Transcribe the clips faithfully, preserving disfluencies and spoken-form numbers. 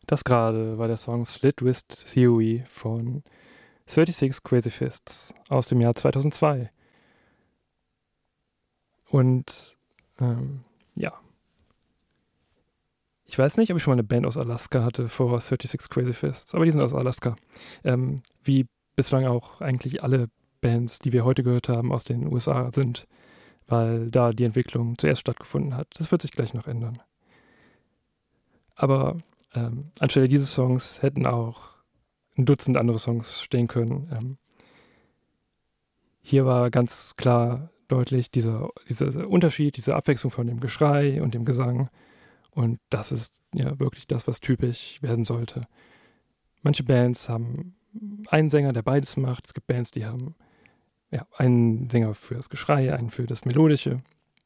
Das gerade war der Song Slit Wrist Theory von sechsunddreißig Crazy Fists aus dem Jahr zweitausendzwei. Und ähm, ja, ich weiß nicht, ob ich schon mal eine Band aus Alaska hatte vor sechsunddreißig Crazy Fists, aber die sind aus Alaska. Ähm, wie bislang auch eigentlich alle Bands, die wir heute gehört haben, aus den U S A sind, weil da die Entwicklung zuerst stattgefunden hat. Das wird sich gleich noch ändern. Aber ähm, anstelle dieses Songs hätten auch ein Dutzend andere Songs stehen können. Ähm, hier war ganz klar deutlich dieser, dieser Unterschied, diese Abwechslung von dem Geschrei und dem Gesang. Und das ist ja wirklich das, was typisch werden sollte. Manche Bands haben einen Sänger, der beides macht. Es gibt Bands, die haben ja, einen Sänger für das Geschrei, einen für das Melodische.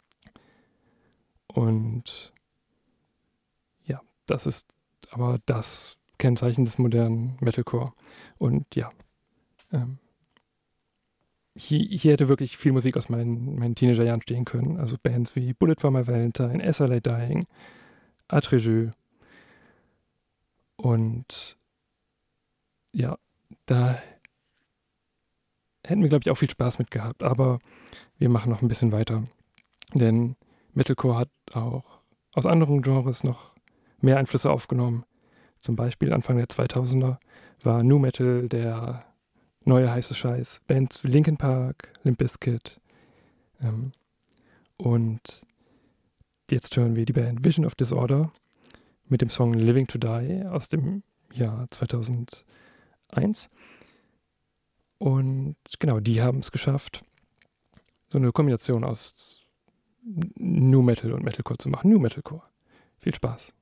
Und ja, das ist aber das Kennzeichen des modernen Metalcore. Und ja, ähm, hier, hier hätte wirklich viel Musik aus meinen, meinen Teenagerjahren stehen können. Also Bands wie Bullet for My Valentine, S L A Dying, Atreju. Und ja, da hätten wir, glaube ich, auch viel Spaß mit gehabt. Aber wir machen noch ein bisschen weiter. Denn Metalcore hat auch aus anderen Genres noch mehr Einflüsse aufgenommen. Zum Beispiel Anfang der zweitausender war Nu Metal der neue heiße Scheiß. Bands wie Linkin Park, Limp Bizkit. Ähm, und jetzt hören wir die Band Vision of Disorder mit dem Song Living to Die aus dem Jahr zweitausendeins. Und genau, die haben es geschafft, so eine Kombination aus Nu Metal und Metalcore zu machen. Nu Metalcore. Viel Spaß.